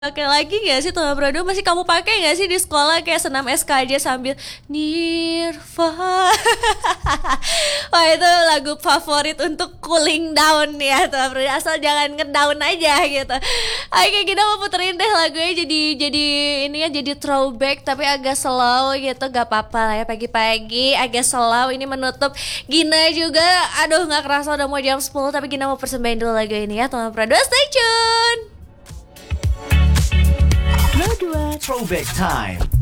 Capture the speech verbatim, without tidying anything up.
Pakai lagi gak sih Toma Prado? Masih kamu pakai gak sih di sekolah kayak senam S K J sambil Nirvana? Wah itu lagu favorit untuk cooling down ya Toma Prado. Asal jangan ngedown aja gitu. Oke kita mau puterin deh lagunya jadi jadi ini ya jadi throwback tapi agak slow gitu, gak apa-apa lah ya pagi-pagi agak slow ini menutup Gina juga. Aduh nggak kerasa udah mau jam sepuluh tapi Gina mau persembahin dulu lagu ini ya Toma Prado. Stay tune. Throwback Time.